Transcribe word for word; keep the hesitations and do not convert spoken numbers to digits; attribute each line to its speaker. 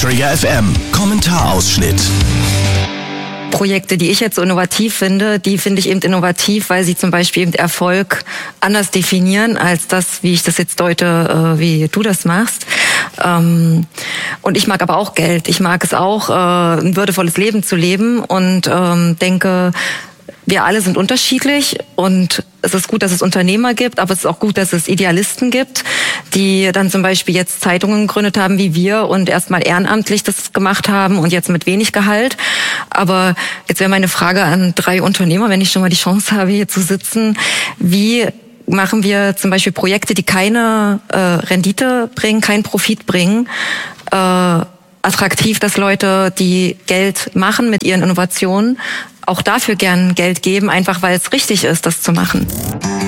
Speaker 1: Träger F M. Kommentarausschnitt.
Speaker 2: Projekte, die ich jetzt so innovativ finde, die finde ich eben innovativ, weil sie zum Beispiel eben Erfolg anders definieren als das, wie ich das jetzt deute, wie du das machst. Und ich mag aber auch Geld. Ich mag es auch, ein würdevolles Leben zu leben und denke, wir alle sind unterschiedlich und es ist gut, dass es Unternehmer gibt, aber es ist auch gut, dass es Idealisten gibt, die dann zum Beispiel jetzt Zeitungen gegründet haben wie wir und erstmal ehrenamtlich das gemacht haben und jetzt mit wenig Gehalt. Aber jetzt wäre meine Frage an drei Unternehmer, wenn ich schon mal die Chance habe, hier zu sitzen, wie machen wir zum Beispiel Projekte, die keine äh, Rendite bringen, keinen Profit bringen, äh, attraktiv, dass Leute, die Geld machen mit ihren Innovationen, auch dafür gern Geld geben, einfach weil es richtig ist, das zu machen.